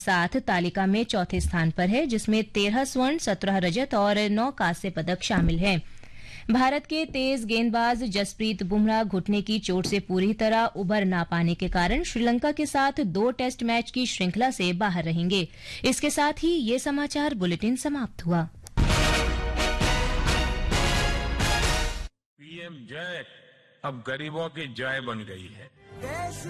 साथ तालिका में चौथे स्थान पर है, जिसमें 13 स्वर्ण, 17 रजत और 9 कांस्य पदक शामिल हैं। भारत के तेज गेंदबाज जसप्रीत बुमराह घुटने की चोट से पूरी तरह उबर ना पाने के कारण श्रीलंका के साथ 2 टेस्ट मैच की श्रृंखला से बाहर रहेंगे। इसके साथ ही ये समाचार बुलेटिन समाप्त हुआ। पीएम जय अब गरीबों की जय बन गई है। देश